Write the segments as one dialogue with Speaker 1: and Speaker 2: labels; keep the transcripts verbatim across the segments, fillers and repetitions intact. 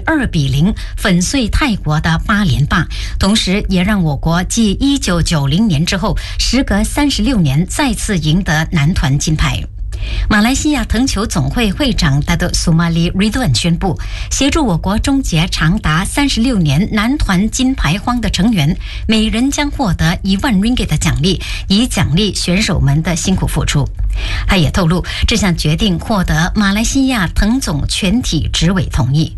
Speaker 1: 二比零粉碎泰国的八连霸，同时也让我国继一九九零年之后，时隔三十六年再次赢得男团金牌。马来西亚藤球总会会长达德苏马里瑞顿宣布，协助我国终结长达三十六年男团金牌荒的成员，每人将获得一万 ringgit 的奖励，以奖励选手们的辛苦付出。他也透露，这项决定获得马来西亚藤总全体执委同意。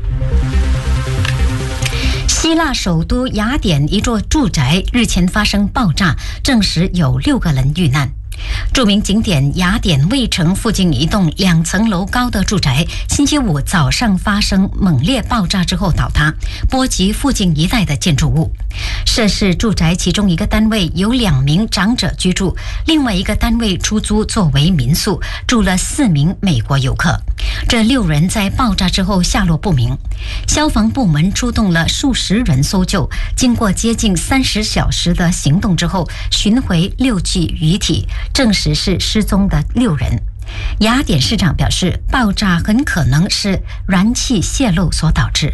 Speaker 1: 希腊首都雅典一座住宅日前发生爆炸，证实有六个人遇难。著名景点雅典卫城附近一栋两层楼高的住宅，星期五早上发生猛烈爆炸之后倒塌，波及附近一带的建筑物。涉事住宅其中一个单位有两名长者居住，另外一个单位出租作为民宿，住了四名美国游客。这六人在爆炸之后下落不明，消防部门出动了数十人搜救，经过接近三十小时的行动之后，寻回六具遗体，证实是失踪的六人。雅典市长表示，爆炸很可能是燃气泄漏所导致。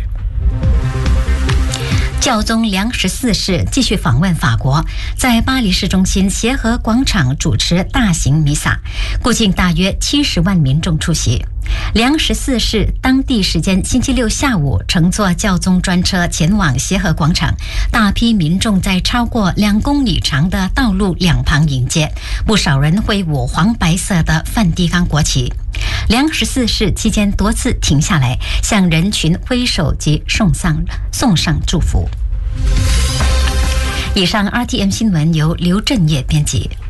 Speaker 1: 教宗良十四世继续访问法国，在巴黎市中心协和广场主持大型弥撒，估计大约七十万民众出席。良十四世当地时间星期六下午乘坐教宗专车前往协和广场，大批民众在超过两公里长的道路两旁迎接，不少人挥舞黄白色的梵蒂冈国旗。良十四世期间多次停下来，向人群挥手及送上送上祝福。以上 R T M 新闻由刘振业编辑。